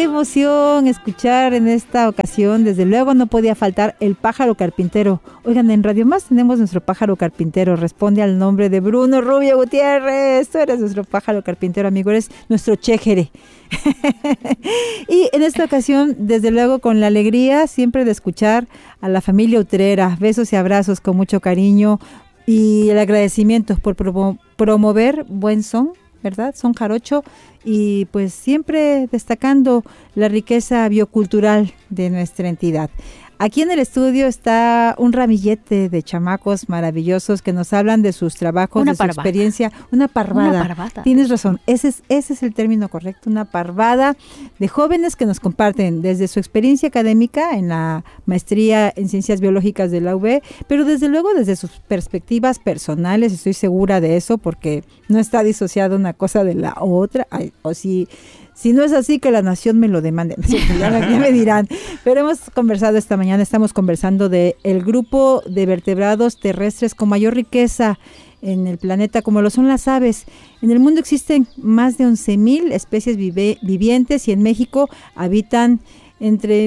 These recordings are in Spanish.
qué emoción escuchar en esta ocasión. Desde luego no podía faltar el pájaro carpintero. Oigan, en Radio Más tenemos nuestro pájaro carpintero. Responde al nombre de Bruno Rubio Gutiérrez. Tú eres nuestro pájaro carpintero, amigo. Eres nuestro chéjere. Y en esta ocasión, desde luego, con la alegría siempre de escuchar a la familia Utrera. Besos y abrazos con mucho cariño y el agradecimiento por promover buen son, ¿verdad? Son jarocho, y pues siempre destacando la riqueza biocultural de nuestra entidad. Aquí en el estudio está un ramillete de chamacos maravillosos que nos hablan de sus trabajos, de su experiencia. Una parvada. Tienes razón, ese es el término correcto, una parvada de jóvenes que nos comparten desde su experiencia académica en la maestría en Ciencias Biológicas de la UB, pero desde luego desde sus perspectivas personales, estoy segura de eso, porque no está disociada una cosa de la otra. Ay, o si no es así, que la nación me lo demande. Ya me dirán. Pero hemos conversado esta mañana, estamos conversando de el grupo de vertebrados terrestres con mayor riqueza en el planeta, como lo son las aves. En el mundo existen más de 11,000 especies vivientes y en México habitan entre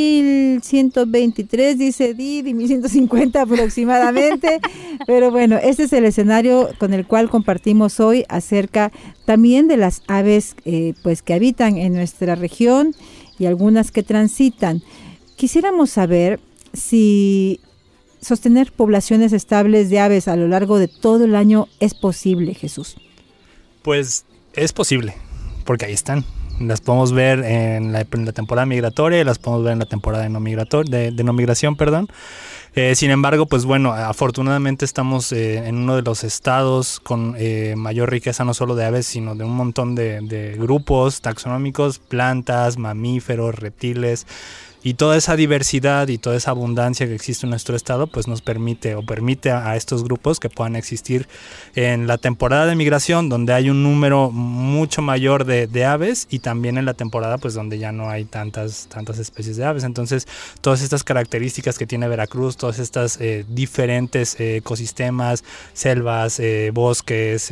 1,123, dice Didi, 1,150 aproximadamente. Pero bueno, este es el escenario con el cual compartimos hoy acerca también de las aves pues que habitan en nuestra región y algunas que transitan. Quisiéramos saber si sostener poblaciones estables de aves a lo largo de todo el año es posible, Jesús. Pues es posible, porque ahí están. Las podemos ver en la temporada migratoria y las podemos ver en la temporada de no migración. Sin embargo, pues bueno, afortunadamente estamos en uno de los estados con mayor riqueza no solo de aves, sino de un montón de grupos taxonómicos, plantas, mamíferos, reptiles. Y toda esa diversidad y toda esa abundancia que existe en nuestro estado, pues nos permite a estos grupos que puedan existir en la temporada de migración, donde hay un número mucho mayor de aves, y también en la temporada pues donde ya no hay tantas especies de aves. Entonces, todas estas características que tiene Veracruz, todas estas diferentes ecosistemas, selvas, bosques,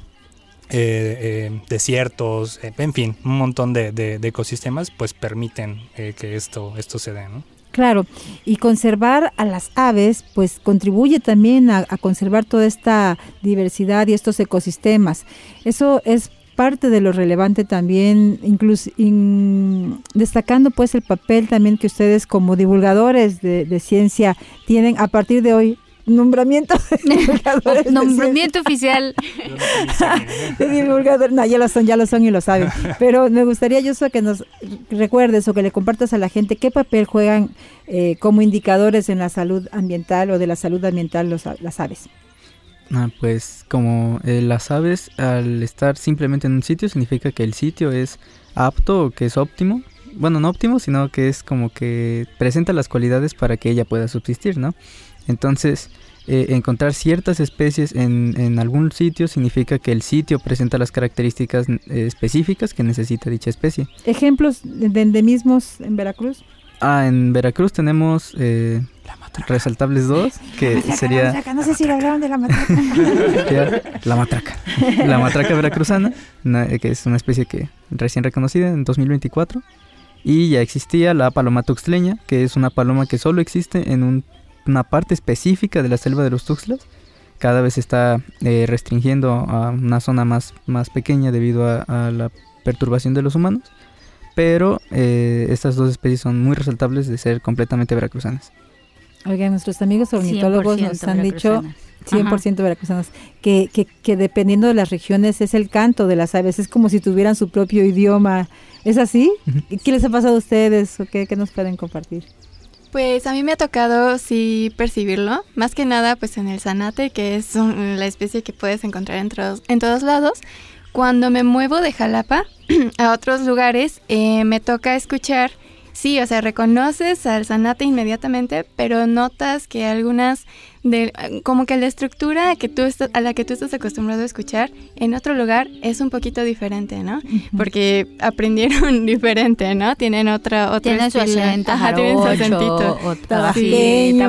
desiertos, en fin, un montón de ecosistemas pues permiten que esto se dé, ¿no? Claro, y conservar a las aves pues contribuye también a conservar toda esta diversidad y estos ecosistemas. Eso es parte de lo relevante también, incluso destacando pues el papel también que ustedes como divulgadores de ciencia tienen a partir de hoy. Nombramiento oficial de divulgador. No, ya lo son y lo saben. Pero me gustaría, Joshua, que nos recuerdes o que le compartas a la gente qué papel juegan como indicadores en la salud ambiental o de la salud ambiental las aves. Pues como las aves, al estar simplemente en un sitio, significa que el sitio es apto o que es óptimo. Bueno, no óptimo, sino que es como que presenta las cualidades para que ella pueda subsistir, ¿no? Entonces, encontrar ciertas especies en algún sitio significa que el sitio presenta las características específicas que necesita dicha especie. ¿Ejemplos de endemismos en Veracruz? En Veracruz tenemos resaltables dos, que sería... No sé si hablaron de la matraca. La matraca. La matraca veracruzana, que es una especie que recién reconocida en 2024. Y ya existía la paloma tuxtleña, que es una paloma que solo existe en una parte específica de la selva de los Tuxtlas. Cada vez se está restringiendo a una zona más pequeña debido a la perturbación de los humanos. Pero estas dos especies son muy resaltables de ser completamente veracruzanas. Oigan, nuestros amigos ornitólogos nos han dicho 100% veracruzanos, que dependiendo de las regiones es el canto de las aves, es como si tuvieran su propio idioma. ¿Es así? Uh-huh. ¿Qué les ha pasado a ustedes o qué nos pueden compartir? Pues a mí me ha tocado sí percibirlo, más que nada pues en el zanate, que es la especie que puedes encontrar en todos lados. Cuando me muevo de Jalapa a otros lugares, me toca escuchar, sí, o sea, reconoces al zanate inmediatamente, pero notas que algunas, como que la estructura a la que tú estás acostumbrado a escuchar en otro lugar es un poquito diferente, ¿no? Uh-huh. Porque aprendieron diferente, ¿no? Tienen otro tienen su acento, tienen su acentito. O tabasqueño,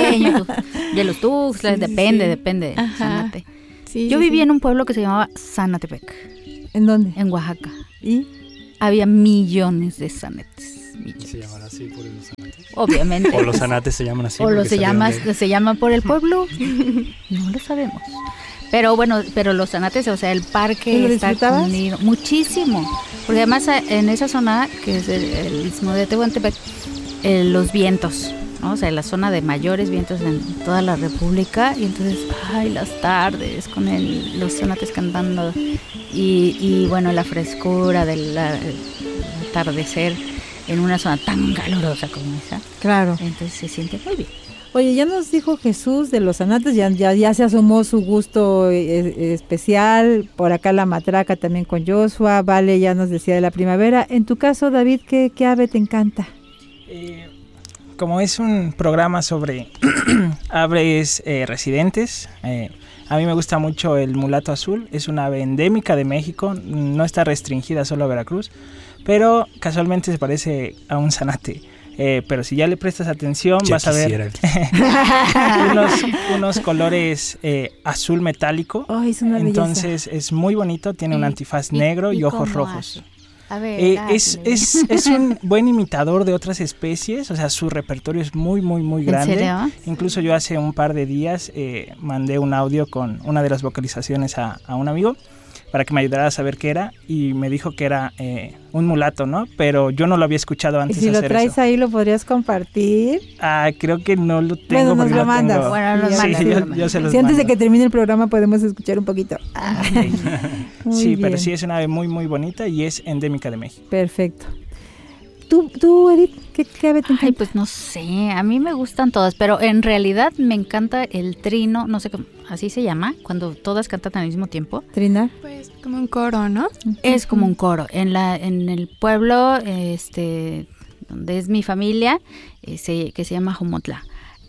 de los Tuxtlas, depende del zanate. Sí, yo viví en un pueblo que se llamaba Zanatepec. ¿En dónde? En Oaxaca. ¿Y? había millones de zanates. ¿Se llaman así por los zanates? Obviamente. ¿O los zanates se llaman así? O se llaman por el pueblo. No lo sabemos. Pero bueno, los zanates, o sea, el parque está unido muchísimo. Porque además en esa zona, que es el istmo de Tehuantepec, los vientos, ¿no? O sea, la zona de mayores vientos en toda la República. Y entonces, las tardes con los zanates cantando. Y bueno, la frescura del atardecer en una zona tan calurosa como esa. Claro. Entonces se siente muy bien. Oye, ya nos dijo Jesús de los zanates, ya se asomó su gusto especial, por acá la matraca también con Joshua, Vale ya nos decía de la primavera. En tu caso, David, ¿qué ave te encanta? Como es un programa sobre aves residentes, a mí me gusta mucho el mulato azul, es una ave endémica de México, no está restringida solo a Veracruz, pero casualmente se parece a un zanate. Pero si ya le prestas atención vas a ver unos colores azul metálico. Es una belleza. Entonces es muy bonito, tiene un antifaz negro y ojos rojos. A ver, es un buen imitador de otras especies, o sea, su repertorio es muy, muy, muy grande. ¿En serio? Incluso yo hace un par de días mandé un audio con una de las vocalizaciones a un amigo para que me ayudara a saber qué era, y me dijo que era un mulato, ¿no? Pero yo no lo había escuchado antes de hacer eso. ¿Y si lo traes ahí, lo podrías compartir? Creo que no lo tengo. Bueno, nos lo mandas. Bueno, nos sí, mandas. yo se los si antes mando. de que termine el programa podemos escuchar un poquito. Sí, bien. pero sí es una ave muy, muy bonita y es endémica de México. Perfecto. ¿Tú, Edith, qué ave te encanta? Ay, pues no sé, a mí me gustan todas, pero en realidad me encanta el trino, no sé cómo, así se llama, cuando todas cantan al mismo tiempo. ¿Trinar? Pues como un coro, ¿no? Es como un coro. En el pueblo, donde es mi familia, que se llama Jomotla.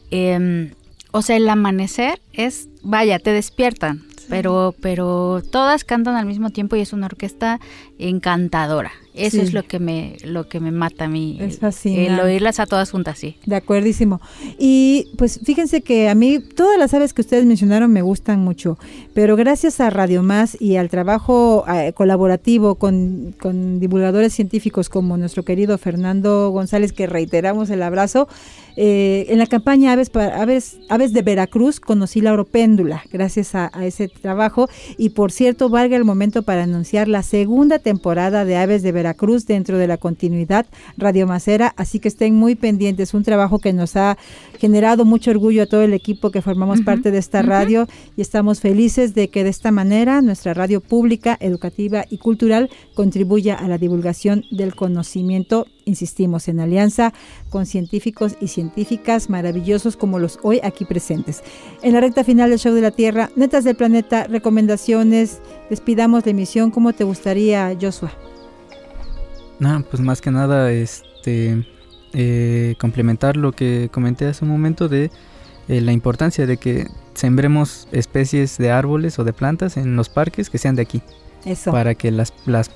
O sea, el amanecer es, vaya, te despiertan, sí. pero todas cantan al mismo tiempo y es una orquesta encantadora. Eso es lo que me mata a mí. Es fascinante. El oírlas a todas juntas, sí. De acuerdísimo. Y pues fíjense que a mí todas las aves que ustedes mencionaron me gustan mucho, pero gracias a Radio Más y al trabajo colaborativo con divulgadores científicos como nuestro querido Fernando González, que reiteramos el abrazo, en la campaña Aves de Veracruz conocí la oropéndula, gracias a ese trabajo. Y por cierto, valga el momento para anunciar la segunda temporada de Aves de Veracruz dentro de la continuidad Radio Masera, así que estén muy pendientes. Un trabajo que nos ha generado mucho orgullo a todo el equipo que formamos parte de esta radio, y estamos felices de que de esta manera nuestra radio pública, educativa y cultural contribuya a la divulgación del conocimiento, insistimos, en alianza con científicos y científicas maravillosos como los hoy aquí presentes. En la recta final del Show de la Tierra, Netas del Planeta, recomendaciones, despidamos la emisión. ¿Cómo te gustaría, Joshua? Pues más que nada complementar lo que comenté hace un momento de la importancia de que sembremos especies de árboles o de plantas en los parques que sean de aquí. Eso. Para que las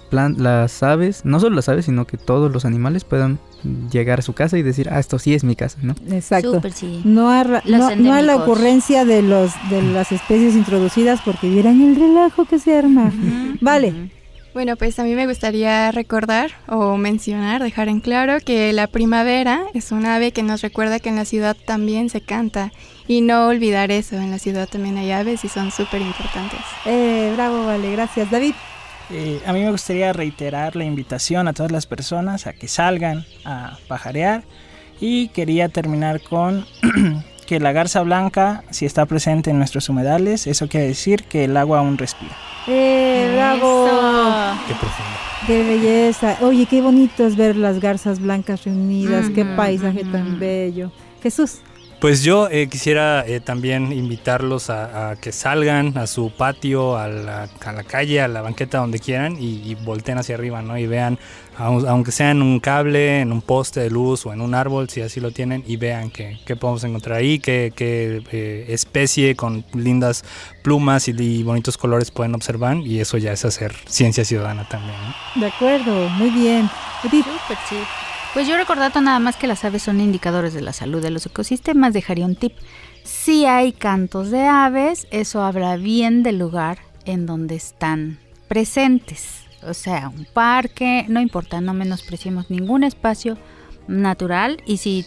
aves, no solo las aves, sino que todos los animales puedan llegar a su casa y decir, esto sí es mi casa, ¿no? Exacto. Súper, sí. No a la ocurrencia de las especies introducidas, porque vieran el relajo que se arma. Vale. Bueno, pues a mí me gustaría recordar o mencionar, dejar en claro que la primavera es un ave que nos recuerda que en la ciudad también se canta, y no olvidar eso, en la ciudad también hay aves y son súper importantes. Bravo, Vale, gracias. David. A mí me gustaría reiterar la invitación a todas las personas a que salgan a pajarear, y quería terminar con que la garza blanca, si está presente en nuestros humedales, eso quiere decir que el agua aún respira. ¡Bravo! Qué profundo. ¡Qué belleza! Oye, qué bonito es ver las garzas blancas reunidas, qué paisaje tan bello. Jesús. Pues yo quisiera también invitarlos a que salgan a su patio, a la calle, a la banqueta, donde quieran, y volteen hacia arriba, ¿no? Y vean, aunque sea en un cable, en un poste de luz o en un árbol, si así lo tienen, y vean qué podemos encontrar ahí, qué especie con lindas plumas y bonitos colores pueden observar, y eso ya es hacer ciencia ciudadana también, ¿no? De acuerdo, muy bien. Edith. Súper, sí. Pues yo recordando nada más que las aves son indicadores de la salud de los ecosistemas, dejaría un tip. Si hay cantos de aves, eso habla bien del lugar en donde están presentes. o sea, un parque, no importa, no menospreciemos ningún espacio natural, y si